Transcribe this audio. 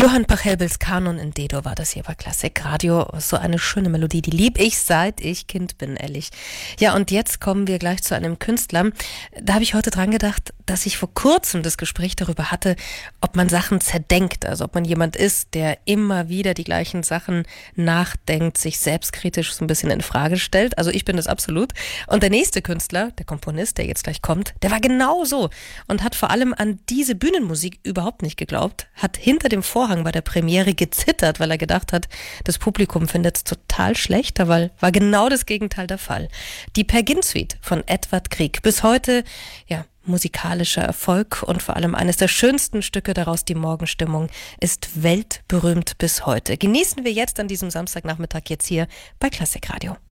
Johann Pachelbels Kanon in D-Dur war das hier bei Klassik Radio. So eine schöne Melodie, die lieb ich seit ich Kind bin, ehrlich. Ja, und jetzt kommen wir gleich zu einem Künstler. Da habe ich heute dran gedacht, dass ich vor kurzem das Gespräch darüber hatte, ob man Sachen zerdenkt, also ob man jemand ist, der immer wieder die gleichen Sachen nachdenkt, sich selbstkritisch so ein bisschen in Frage stellt. Also ich bin das absolut. Und der nächste Künstler, der Komponist, der jetzt gleich kommt, der war genau so und hat vor allem an diese Bühnenmusik überhaupt nicht geglaubt, hat hinter dem Vorhang bei der Premiere gezittert, weil er gedacht hat, das Publikum findet es total schlecht, aber war genau das Gegenteil der Fall. Die Per Gynt Suite von Edvard Grieg. Bis heute, ja, musikalischer Erfolg und vor allem eines der schönsten Stücke daraus, die Morgenstimmung, ist weltberühmt bis heute. Genießen wir jetzt an diesem Samstagnachmittag jetzt hier bei Klassik Radio.